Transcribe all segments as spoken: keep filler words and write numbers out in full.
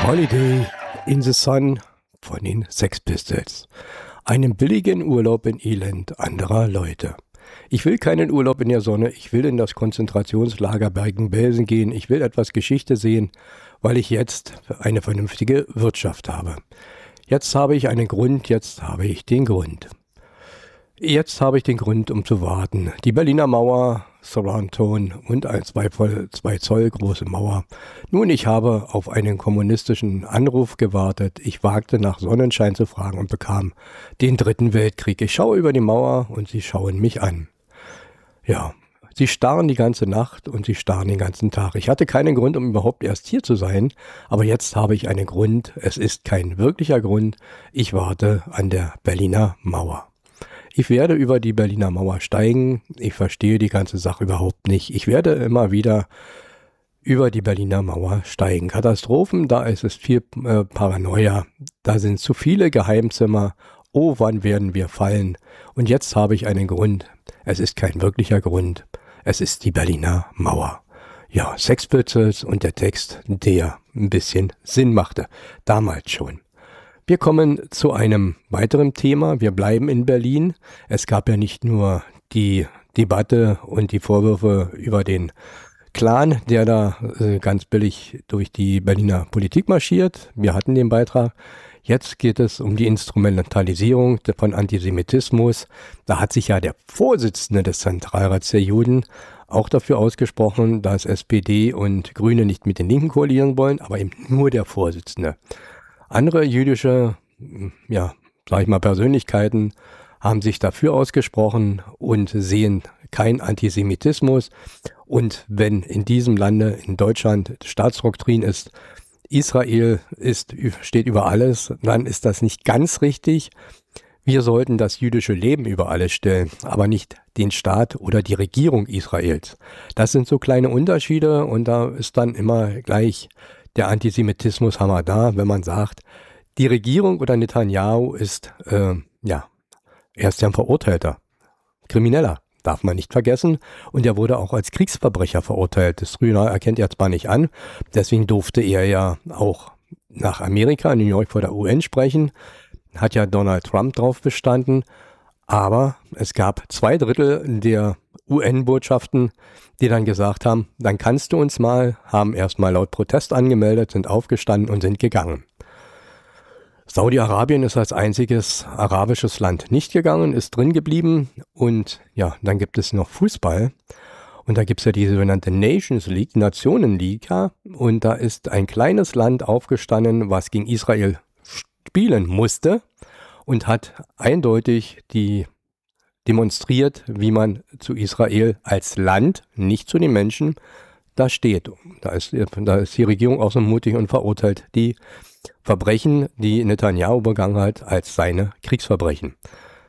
Holiday in the Sun von den Sex Pistols. Einen billigen Urlaub in Elend anderer Leute. Ich will keinen Urlaub in der Sonne, ich will in das Konzentrationslager Bergen-Belsen gehen, ich will etwas Geschichte sehen, weil ich jetzt eine vernünftige Wirtschaft habe. Jetzt habe ich einen Grund, jetzt habe ich den Grund. Jetzt habe ich den Grund, um zu warten. Die Berliner Mauer, Surround-Ton und eine zwei Zoll große Mauer. Nun, ich habe auf einen kommunistischen Anruf gewartet. Ich wagte nach Sonnenschein zu fragen und bekam den dritten Weltkrieg. Ich schaue über die Mauer und sie schauen mich an. Ja, sie starren die ganze Nacht und sie starren den ganzen Tag. Ich hatte keinen Grund, um überhaupt erst hier zu sein, aber jetzt habe ich einen Grund. Es ist kein wirklicher Grund. Ich warte an der Berliner Mauer. Ich werde über die Berliner Mauer steigen. Ich verstehe die ganze Sache überhaupt nicht. Ich werde immer wieder über die Berliner Mauer steigen. Katastrophen, da ist es viel äh, Paranoia. Da sind zu viele Geheimzimmer. Oh, wann werden wir fallen? Und jetzt habe ich einen Grund. Es ist kein wirklicher Grund. Es ist die Berliner Mauer. Ja, Sex Pistols und der Text, der ein bisschen Sinn machte. Damals schon. Wir kommen zu einem weiteren Thema. Wir bleiben in Berlin. Es gab ja nicht nur die Debatte und die Vorwürfe über den Clan, der da äh, ganz billig durch die Berliner Politik marschiert. Wir hatten den Beitrag. Jetzt geht es um die Instrumentalisierung von Antisemitismus. Da hat sich ja der Vorsitzende des Zentralrats der Juden auch dafür ausgesprochen, dass S P D und Grüne nicht mit den Linken koalieren wollen, aber eben nur der Vorsitzende. Andere jüdische, ja, sag ich mal, Persönlichkeiten haben sich dafür ausgesprochen und sehen keinen Antisemitismus. Und wenn in diesem Lande, in Deutschland, Staatsdoktrin ist, Israel ist, steht über alles, dann ist das nicht ganz richtig. Wir sollten das jüdische Leben über alles stellen, aber nicht den Staat oder die Regierung Israels. Das sind so kleine Unterschiede und da ist dann immer gleich der Antisemitismus-Hammer da, wenn man sagt, die Regierung oder Netanyahu ist, äh, ja, er ist ja ein Verurteilter, Krimineller, darf man nicht vergessen. Und er wurde auch als Kriegsverbrecher verurteilt. Das Tribunal erkennt er zwar nicht an, deswegen durfte er ja auch nach Amerika, in New York vor der U N sprechen, hat ja Donald Trump drauf bestanden, aber es gab zwei Drittel der U N-Botschaften, die dann gesagt haben, dann kannst du uns mal, haben erstmal laut Protest angemeldet, sind aufgestanden und sind gegangen. Saudi-Arabien ist als einziges arabisches Land nicht gegangen, ist drin geblieben und ja, dann gibt es noch Fußball und da gibt es ja die sogenannte Nations League, Nationenliga und da ist ein kleines Land aufgestanden, was gegen Israel spielen musste und hat eindeutig die demonstriert, wie man zu Israel als Land, nicht zu den Menschen, da steht. Da ist, da ist die Regierung auch so mutig und verurteilt die Verbrechen, die Netanyahu begangen hat, als seine Kriegsverbrechen.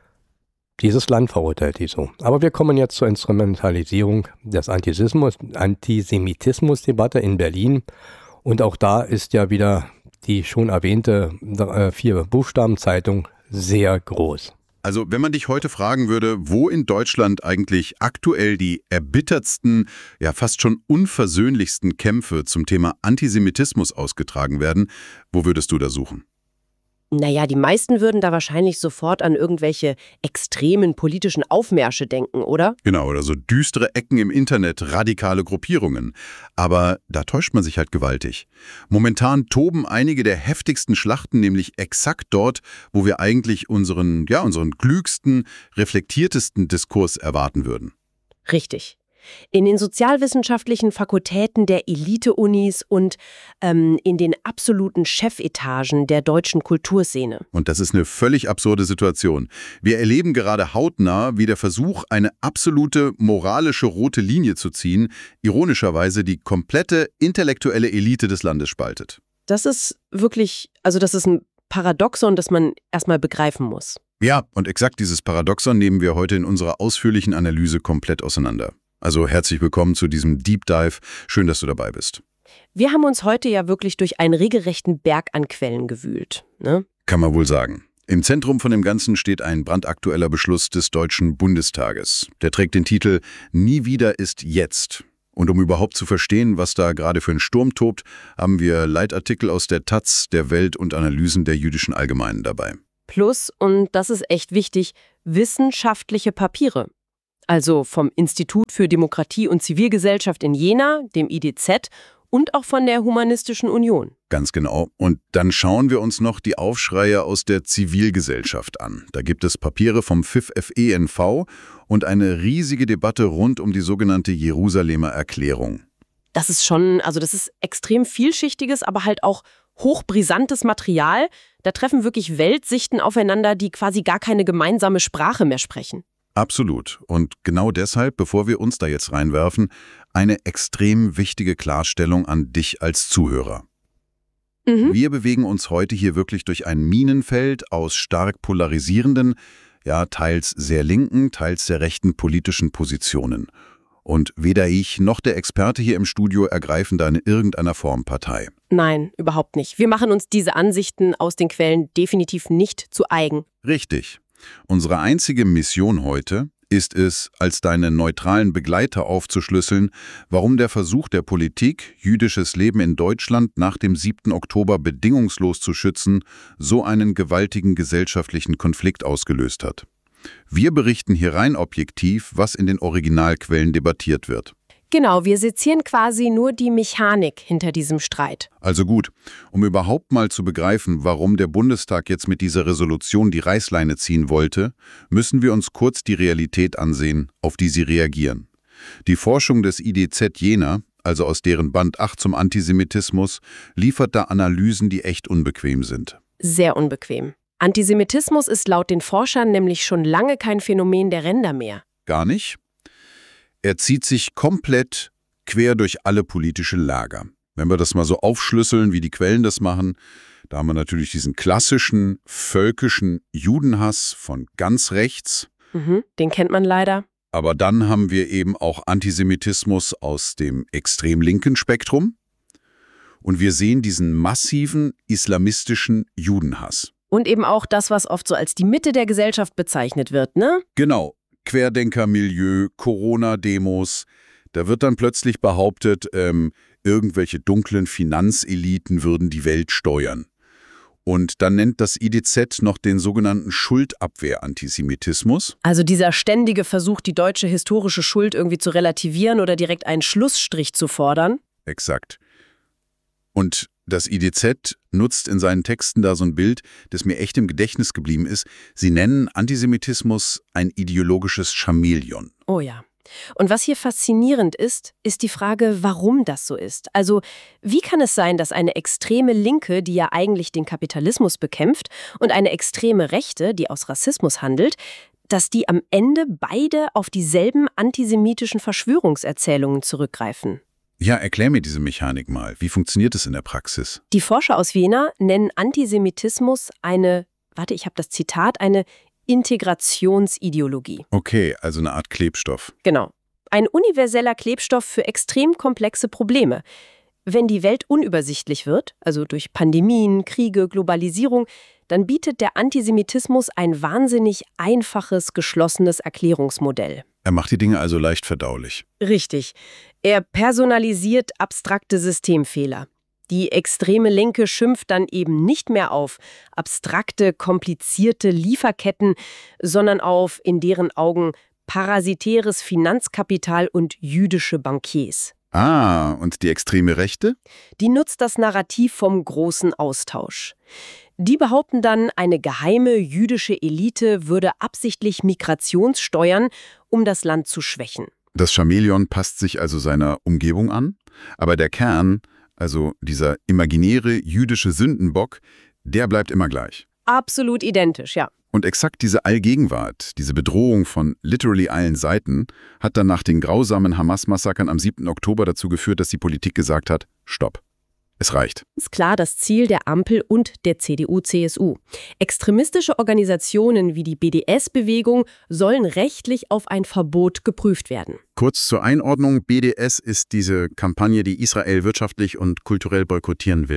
Dieses Land verurteilt die so. Aber wir kommen jetzt zur Instrumentalisierung des Antisemitismus, Antisemitismus-Debatte in Berlin. Und auch da ist ja wieder die schon erwähnte äh, Vier-Buchstaben-Zeitung sehr groß. Also wenn man dich heute fragen würde, wo in Deutschland eigentlich aktuell die erbittertsten, ja fast schon unversöhnlichsten Kämpfe zum Thema Antisemitismus ausgetragen werden, wo würdest du da suchen? Naja, die meisten würden da wahrscheinlich sofort an irgendwelche extremen politischen Aufmärsche denken, oder? Genau, oder so düstere Ecken im Internet, radikale Gruppierungen. Aber da täuscht man sich halt gewaltig. Momentan toben einige der heftigsten Schlachten nämlich exakt dort, wo wir eigentlich unseren, ja, unseren klügsten, reflektiertesten Diskurs erwarten würden. Richtig. In den sozialwissenschaftlichen Fakultäten der Elite-Unis und ähm, in den absoluten Chefetagen der deutschen Kulturszene. Und das ist eine völlig absurde Situation. Wir erleben gerade hautnah, wie der Versuch, eine absolute moralische rote Linie zu ziehen, ironischerweise die komplette intellektuelle Elite des Landes spaltet. Das ist wirklich, also das ist ein Paradoxon, das man erstmal begreifen muss. Ja, und exakt dieses Paradoxon nehmen wir heute in unserer ausführlichen Analyse komplett auseinander. Also herzlich willkommen zu diesem Deep Dive. Schön, dass du dabei bist. Wir haben uns heute ja wirklich durch einen regelrechten Berg an Quellen gewühlt, ne? Kann man wohl sagen. Im Zentrum von dem Ganzen steht ein brandaktueller Beschluss des Deutschen Bundestages. Der trägt den Titel »Nie wieder ist jetzt«. Und um überhaupt zu verstehen, was da gerade für ein Sturm tobt, haben wir Leitartikel aus der Taz, der Welt und Analysen der Jüdischen Allgemeinen dabei. Plus, und das ist echt wichtig, wissenschaftliche Papiere. Also vom Institut für Demokratie und Zivilgesellschaft in Jena, dem I D Z, und auch von der Humanistischen Union. Ganz genau. Und dann schauen wir uns noch die Aufschreie aus der Zivilgesellschaft an. Da gibt es Papiere vom F I F F E N V und eine riesige Debatte rund um die sogenannte Jerusalemer Erklärung. Das ist schon, also das ist extrem vielschichtiges, aber halt auch hochbrisantes Material. Da treffen wirklich Weltsichten aufeinander, die quasi gar keine gemeinsame Sprache mehr sprechen. Absolut. Und genau deshalb, bevor wir uns da jetzt reinwerfen, eine extrem wichtige Klarstellung an dich als Zuhörer. Mhm. Wir bewegen uns heute hier wirklich durch ein Minenfeld aus stark polarisierenden, ja, teils sehr linken, teils sehr rechten politischen Positionen. Und weder ich noch der Experte hier im Studio ergreifen da in irgendeiner Form Partei. Nein, überhaupt nicht. Wir machen uns diese Ansichten aus den Quellen definitiv nicht zu eigen. Richtig. Unsere einzige Mission heute ist es, als deine neutralen Begleiter aufzuschlüsseln, warum der Versuch der Politik, jüdisches Leben in Deutschland nach dem siebten Oktober bedingungslos zu schützen, so einen gewaltigen gesellschaftlichen Konflikt ausgelöst hat. Wir berichten hier rein objektiv, was in den Originalquellen debattiert wird. Genau, wir sezieren quasi nur die Mechanik hinter diesem Streit. Also gut, um überhaupt mal zu begreifen, warum der Bundestag jetzt mit dieser Resolution die Reißleine ziehen wollte, müssen wir uns kurz die Realität ansehen, auf die sie reagieren. Die Forschung des I D Z Jena, also aus deren Band acht zum Antisemitismus, liefert da Analysen, die echt unbequem sind. Sehr unbequem. Antisemitismus ist laut den Forschern nämlich schon lange kein Phänomen der Ränder mehr. Gar nicht. Er zieht sich komplett quer durch alle politische Lager. Wenn wir das mal so aufschlüsseln, wie die Quellen das machen, da haben wir natürlich diesen klassischen, völkischen Judenhass von ganz rechts. Mhm, den kennt man leider. Aber dann haben wir eben auch Antisemitismus aus dem extrem linken Spektrum. Und wir sehen diesen massiven islamistischen Judenhass. Und eben auch das, was oft so als die Mitte der Gesellschaft bezeichnet wird, ne? Genau. Querdenker-Milieu, Corona-Demos. Da wird dann plötzlich behauptet, ähm, irgendwelche dunklen Finanzeliten würden die Welt steuern. Und dann nennt das I D Z noch den sogenannten Schuldabwehr-Antisemitismus. Also dieser ständige Versuch, die deutsche historische Schuld irgendwie zu relativieren oder direkt einen Schlussstrich zu fordern. Exakt. Und das I D Z nutzt in seinen Texten da so ein Bild, das mir echt im Gedächtnis geblieben ist. Sie nennen Antisemitismus ein ideologisches Chamäleon. Oh ja. Und was hier faszinierend ist, ist die Frage, warum das so ist. Also, wie kann es sein, dass eine extreme Linke, die ja eigentlich den Kapitalismus bekämpft, und eine extreme Rechte, die aus Rassismus handelt, dass die am Ende beide auf dieselben antisemitischen Verschwörungserzählungen zurückgreifen? Ja, erklär mir diese Mechanik mal. Wie funktioniert es in der Praxis? Die Forscher aus Jena nennen Antisemitismus eine, warte, ich habe das Zitat, eine Integrationsideologie. Okay, also eine Art Klebstoff. Genau. Ein universeller Klebstoff für extrem komplexe Probleme. Wenn die Welt unübersichtlich wird, also durch Pandemien, Kriege, Globalisierung, dann bietet der Antisemitismus ein wahnsinnig einfaches, geschlossenes Erklärungsmodell. Er macht die Dinge also leicht verdaulich. Richtig. Er personalisiert abstrakte Systemfehler. Die extreme Linke schimpft dann eben nicht mehr auf abstrakte, komplizierte Lieferketten, sondern auf, in deren Augen, parasitäres Finanzkapital und jüdische Bankiers. Ah, und die extreme Rechte? Die nutzt das Narrativ vom großen Austausch. Die behaupten dann, eine geheime jüdische Elite würde absichtlich Migrationssteuern, um das Land zu schwächen. Das Chamäleon passt sich also seiner Umgebung an, aber der Kern, also dieser imaginäre jüdische Sündenbock, der bleibt immer gleich. Absolut identisch, ja. Und exakt diese Allgegenwart, diese Bedrohung von literally allen Seiten, hat dann nach den grausamen Hamas-Massakern am siebten Oktober dazu geführt, dass die Politik gesagt hat, stopp. Es reicht. Ist klar das Ziel der Ampel und der C D U C S U. Extremistische Organisationen wie die B D S-Bewegung sollen rechtlich auf ein Verbot geprüft werden. Kurz zur Einordnung, B D S ist diese Kampagne, die Israel wirtschaftlich und kulturell boykottieren will, ne?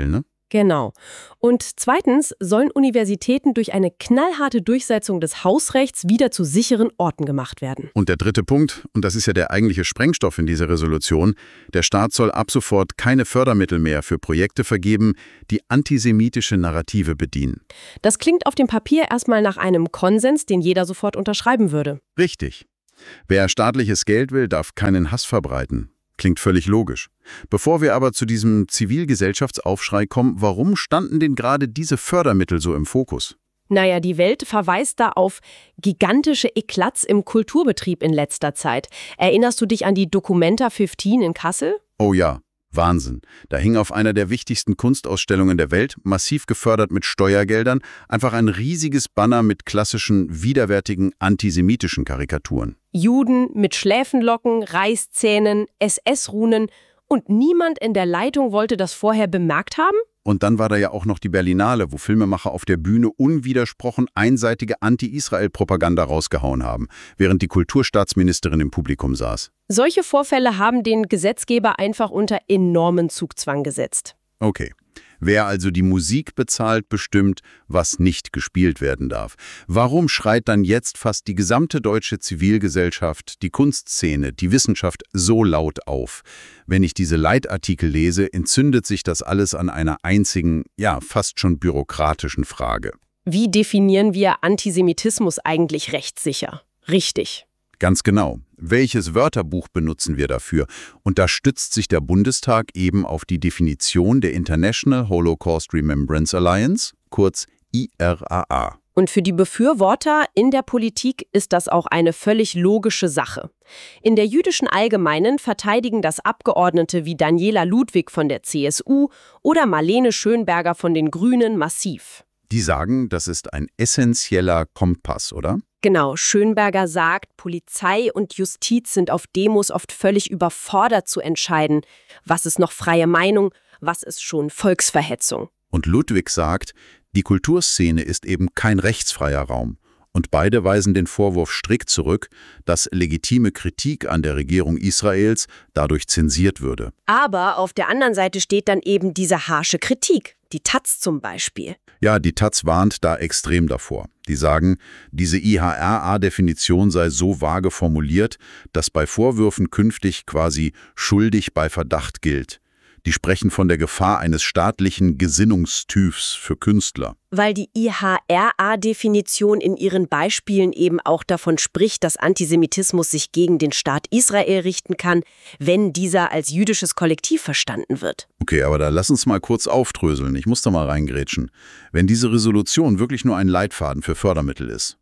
Genau. Und zweitens sollen Universitäten durch eine knallharte Durchsetzung des Hausrechts wieder zu sicheren Orten gemacht werden. Und der dritte Punkt, und das ist ja der eigentliche Sprengstoff in dieser Resolution, der Staat soll ab sofort keine Fördermittel mehr für Projekte vergeben, die antisemitische Narrative bedienen. Das klingt auf dem Papier erstmal nach einem Konsens, den jeder sofort unterschreiben würde. Richtig. Wer staatliches Geld will, darf keinen Hass verbreiten. Klingt völlig logisch. Bevor wir aber zu diesem Zivilgesellschaftsaufschrei kommen, warum standen denn gerade diese Fördermittel so im Fokus? Naja, die Welt verweist da auf gigantische Eklats im Kulturbetrieb in letzter Zeit. Erinnerst du dich an die Documenta fünfzehn in Kassel? Oh ja, Wahnsinn. Da hing auf einer der wichtigsten Kunstausstellungen der Welt, massiv gefördert mit Steuergeldern, einfach ein riesiges Banner mit klassischen, widerwärtigen, antisemitischen Karikaturen. Juden mit Schläfenlocken, Reißzähnen, S S-Runen und niemand in der Leitung wollte das vorher bemerkt haben? Und dann war da ja auch noch die Berlinale, wo Filmemacher auf der Bühne unwidersprochen einseitige Anti-Israel-Propaganda rausgehauen haben, während die Kulturstaatsministerin im Publikum saß. Solche Vorfälle haben den Gesetzgeber einfach unter enormen Zugzwang gesetzt. Okay. Wer also die Musik bezahlt, bestimmt, was nicht gespielt werden darf. Warum schreit dann jetzt fast die gesamte deutsche Zivilgesellschaft, die Kunstszene, die Wissenschaft so laut auf? Wenn ich diese Leitartikel lese, entzündet sich das alles an einer einzigen, ja, fast schon bürokratischen Frage. Wie definieren wir Antisemitismus eigentlich rechtssicher? Richtig. Ganz genau. Welches Wörterbuch benutzen wir dafür? Und da stützt sich der Bundestag eben auf die Definition der International Holocaust Remembrance Alliance, kurz I R A A. Und für die Befürworter in der Politik ist das auch eine völlig logische Sache. In der jüdischen Allgemeinen verteidigen das Abgeordnete wie Daniela Ludwig von der C S U oder Marlene Schönberger von den Grünen massiv. Die sagen, das ist ein essentieller Kompass, oder? Genau, Schönberger sagt, Polizei und Justiz sind auf Demos oft völlig überfordert zu entscheiden, was ist noch freie Meinung, was ist schon Volksverhetzung. Und Ludwig sagt, die Kulturszene ist eben kein rechtsfreier Raum. Und beide weisen den Vorwurf strikt zurück, dass legitime Kritik an der Regierung Israels dadurch zensiert würde. Aber auf der anderen Seite steht dann eben diese harsche Kritik, die Taz zum Beispiel. Ja, die Taz warnt da extrem davor. Die sagen, diese I H R A-Definition sei so vage formuliert, dass bei Vorwürfen künftig quasi schuldig bei Verdacht gilt. Die sprechen von der Gefahr eines staatlichen Gesinnungstüfs für Künstler. Weil die I H R A-Definition in ihren Beispielen eben auch davon spricht, dass Antisemitismus sich gegen den Staat Israel richten kann, wenn dieser als jüdisches Kollektiv verstanden wird. Okay, aber da lass uns mal kurz aufdröseln. Ich muss da mal reingrätschen. Wenn diese Resolution wirklich nur ein Leitfaden für Fördermittel ist.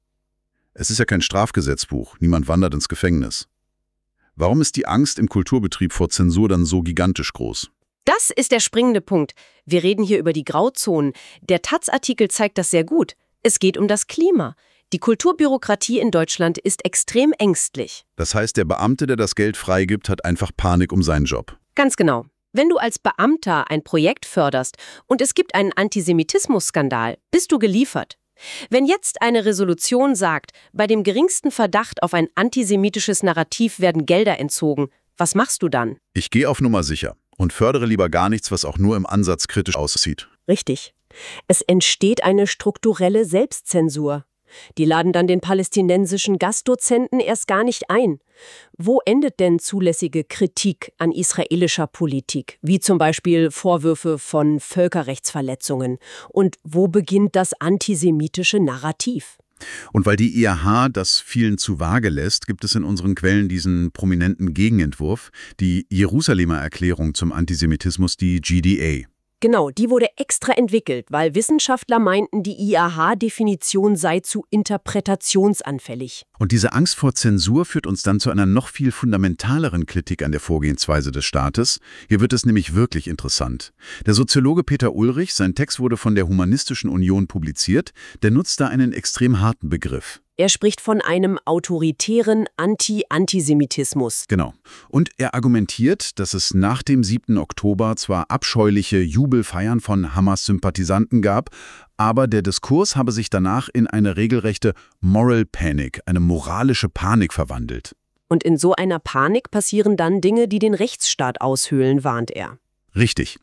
Es ist ja kein Strafgesetzbuch, niemand wandert ins Gefängnis. Warum ist die Angst im Kulturbetrieb vor Zensur dann so gigantisch groß? Das ist der springende Punkt. Wir reden hier über die Grauzonen. Der Taz-Artikel zeigt das sehr gut. Es geht um das Klima. Die Kulturbürokratie in Deutschland ist extrem ängstlich. Das heißt, der Beamte, der das Geld freigibt, hat einfach Panik um seinen Job. Ganz genau. Wenn du als Beamter ein Projekt förderst und es gibt einen Antisemitismus-Skandal, bist du geliefert. Wenn jetzt eine Resolution sagt, bei dem geringsten Verdacht auf ein antisemitisches Narrativ werden Gelder entzogen, was machst du dann? Ich gehe auf Nummer sicher und fördere lieber gar nichts, was auch nur im Ansatz kritisch aussieht. Richtig. Es entsteht eine strukturelle Selbstzensur. Die laden dann den palästinensischen Gastdozenten erst gar nicht ein. Wo endet denn zulässige Kritik an israelischer Politik, wie zum Beispiel Vorwürfe von Völkerrechtsverletzungen? Und wo beginnt das antisemitische Narrativ? Und weil die I H H das vielen zu vage lässt, gibt es in unseren Quellen diesen prominenten Gegenentwurf, die Jerusalemer Erklärung zum Antisemitismus, die G D A. Genau, die wurde extra entwickelt, weil Wissenschaftler meinten, die I H H-Definition sei zu interpretationsanfällig. Und diese Angst vor Zensur führt uns dann zu einer noch viel fundamentaleren Kritik an der Vorgehensweise des Staates. Hier wird es nämlich wirklich interessant. Der Soziologe Peter Ulrich, sein Text wurde von der Humanistischen Union publiziert, der nutzt da einen extrem harten Begriff. Er spricht von einem autoritären Anti-Antisemitismus. Genau. Und er argumentiert, dass es nach dem siebten Oktober zwar abscheuliche Jubelfeiern von Hamas-Sympathisanten gab, aber der Diskurs habe sich danach in eine regelrechte Moral Panic, eine moralische Panik verwandelt. Und in so einer Panik passieren dann Dinge, die den Rechtsstaat aushöhlen, warnt er. Richtig.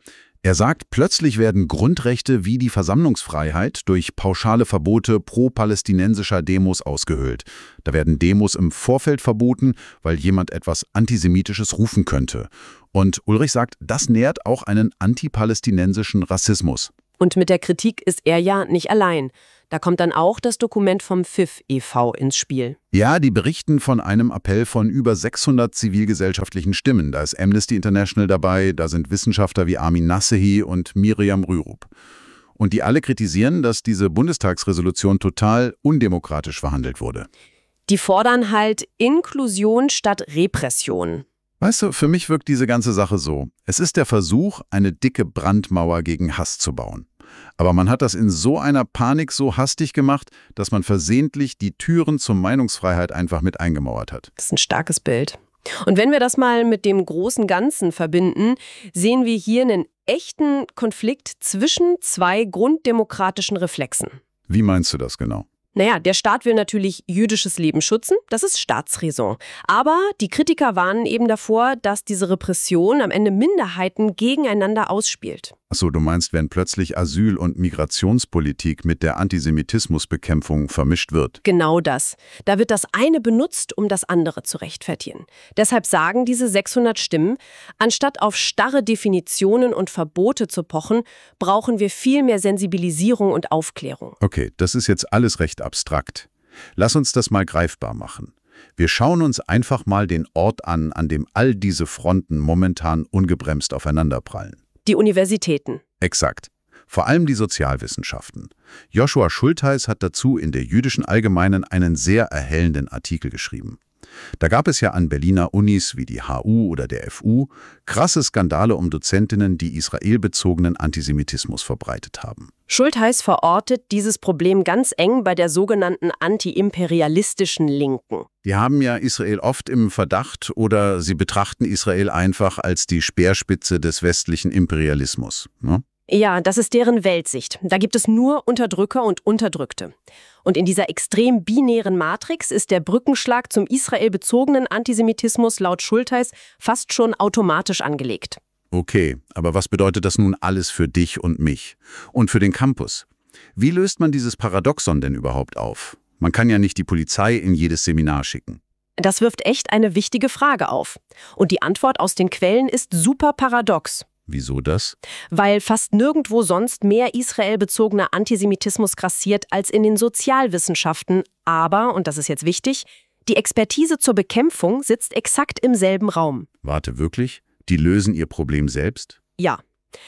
Er sagt, plötzlich werden Grundrechte wie die Versammlungsfreiheit durch pauschale Verbote pro-palästinensischer Demos ausgehöhlt. Da werden Demos im Vorfeld verboten, weil jemand etwas Antisemitisches rufen könnte. Und Ulrich sagt, das nährt auch einen antipalästinensischen Rassismus. Und mit der Kritik ist er ja nicht allein. Da kommt dann auch das Dokument vom F I F e V ins Spiel. Ja, die berichten von einem Appell von über sechshundert zivilgesellschaftlichen Stimmen. Da ist Amnesty International dabei, da sind Wissenschaftler wie Armin Nassehi und Miriam Rürup. Und die alle kritisieren, dass diese Bundestagsresolution total undemokratisch verhandelt wurde. Die fordern halt Inklusion statt Repression. Weißt du, für mich wirkt diese ganze Sache so. Es ist der Versuch, eine dicke Brandmauer gegen Hass zu bauen. Aber man hat das in so einer Panik so hastig gemacht, dass man versehentlich die Türen zur Meinungsfreiheit einfach mit eingemauert hat. Das ist ein starkes Bild. Und wenn wir das mal mit dem großen Ganzen verbinden, sehen wir hier einen echten Konflikt zwischen zwei grunddemokratischen Reflexen. Wie meinst du das genau? Naja, der Staat will natürlich jüdisches Leben schützen, das ist Staatsräson. Aber die Kritiker warnen eben davor, dass diese Repression am Ende Minderheiten gegeneinander ausspielt. Achso, du meinst, wenn plötzlich Asyl- und Migrationspolitik mit der Antisemitismusbekämpfung vermischt wird? Genau das. Da wird das eine benutzt, um das andere zu rechtfertigen. Deshalb sagen diese sechshundert Stimmen, anstatt auf starre Definitionen und Verbote zu pochen, brauchen wir viel mehr Sensibilisierung und Aufklärung. Okay, das ist jetzt alles recht abstrakt. Lass uns das mal greifbar machen. Wir schauen uns einfach mal den Ort an, an dem all diese Fronten momentan ungebremst aufeinanderprallen. Die Universitäten. Exakt. Vor allem die Sozialwissenschaften. Joshua Schultheis hat dazu in der Jüdischen Allgemeinen einen sehr erhellenden Artikel geschrieben. Da gab es ja an Berliner Unis wie die H U oder der F U krasse Skandale um Dozentinnen, die israelbezogenen Antisemitismus verbreitet haben. Schultheis verortet dieses Problem ganz eng bei der sogenannten antiimperialistischen Linken. Die haben ja Israel oft im Verdacht oder sie betrachten Israel einfach als die Speerspitze des westlichen Imperialismus, ne? Ja, das ist deren Weltsicht. Da gibt es nur Unterdrücker und Unterdrückte. Und in dieser extrem binären Matrix ist der Brückenschlag zum israelbezogenen Antisemitismus laut Schultheis fast schon automatisch angelegt. Okay, aber was bedeutet das nun alles für dich und mich? Und für den Campus? Wie löst man dieses Paradoxon denn überhaupt auf? Man kann ja nicht die Polizei in jedes Seminar schicken. Das wirft echt eine wichtige Frage auf. Und die Antwort aus den Quellen ist super paradox. Wieso das? Weil fast nirgendwo sonst mehr israelbezogener Antisemitismus grassiert als in den Sozialwissenschaften. Aber, und das ist jetzt wichtig, die Expertise zur Bekämpfung sitzt exakt im selben Raum. Warte, wirklich? Die lösen ihr Problem selbst? Ja.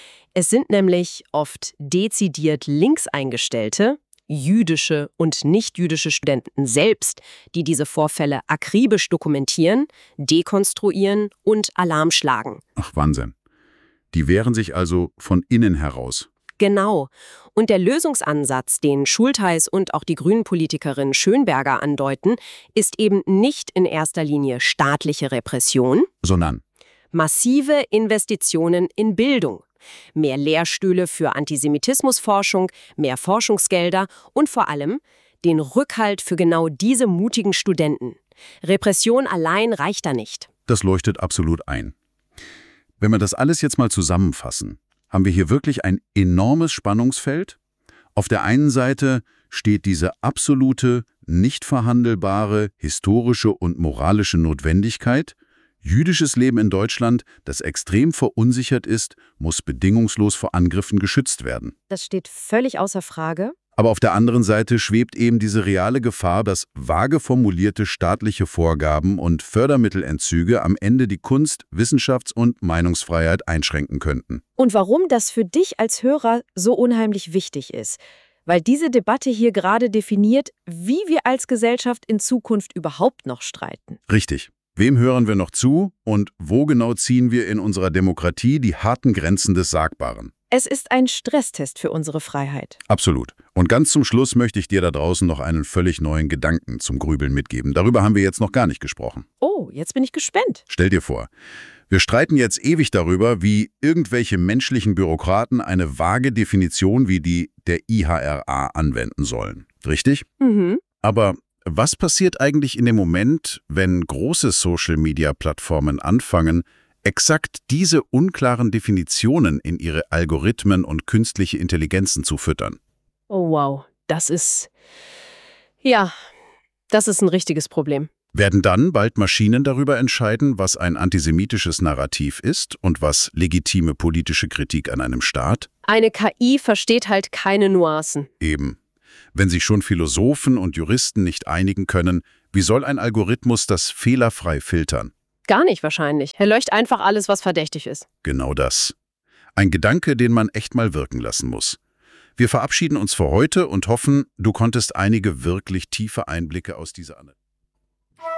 Es sind nämlich oft dezidiert links eingestellte, jüdische und nicht-jüdische Studenten selbst, die diese Vorfälle akribisch dokumentieren, dekonstruieren und Alarm schlagen. Ach, Wahnsinn. Die wehren sich also von innen heraus. Genau. Und der Lösungsansatz, den Schultheis und auch die Grünen-Politikerin Schönberger andeuten, ist eben nicht in erster Linie staatliche Repression, Sondern massive Investitionen in Bildung, mehr Lehrstühle für Antisemitismusforschung, mehr Forschungsgelder und vor allem den Rückhalt für genau diese mutigen Studenten. Repression allein reicht da nicht. das leuchtet absolut ein. Wenn wir das alles jetzt mal zusammenfassen, haben wir hier wirklich ein enormes Spannungsfeld. Auf der einen Seite steht diese absolute, nicht verhandelbare historische und moralische Notwendigkeit. Jüdisches Leben in Deutschland, das extrem verunsichert ist, muss bedingungslos vor Angriffen geschützt werden. Das steht völlig außer Frage. Aber auf der anderen Seite schwebt eben diese reale Gefahr, dass vage formulierte staatliche Vorgaben und Fördermittelentzüge am Ende die Kunst-, Wissenschafts- und Meinungsfreiheit einschränken könnten. Und warum das für dich als Hörer so unheimlich wichtig ist. Weil diese Debatte hier gerade definiert, wie wir als Gesellschaft in Zukunft überhaupt noch streiten. Richtig. Wem hören wir noch zu und wo genau ziehen wir in unserer Demokratie die harten Grenzen des Sagbaren? Es ist ein Stresstest für unsere Freiheit. Absolut. Und ganz zum Schluss möchte ich dir da draußen noch einen völlig neuen Gedanken zum Grübeln mitgeben. Darüber haben wir jetzt noch gar nicht gesprochen. Oh, jetzt bin ich gespannt. Stell dir vor, wir streiten jetzt ewig darüber, wie irgendwelche menschlichen Bürokraten eine vage Definition wie die der I H R A anwenden sollen. Richtig? Mhm. Aber was passiert eigentlich in dem Moment, wenn große Social-Media-Plattformen anfangen, exakt diese unklaren Definitionen in ihre Algorithmen und künstliche Intelligenzen zu füttern. Oh wow, das ist... Ja, das ist ein richtiges Problem. Werden dann bald Maschinen darüber entscheiden, was ein antisemitisches Narrativ ist und was legitime politische Kritik an einem Staat? Eine K I versteht halt keine Nuancen. Eben. Wenn sich schon Philosophen und Juristen nicht einigen können, wie soll ein Algorithmus das fehlerfrei filtern? Gar nicht wahrscheinlich. Er löscht einfach alles, was verdächtig ist. Genau das. Ein Gedanke, den man echt mal wirken lassen muss. Wir verabschieden uns für heute und hoffen, du konntest einige wirklich tiefe Einblicke aus dieser Analyse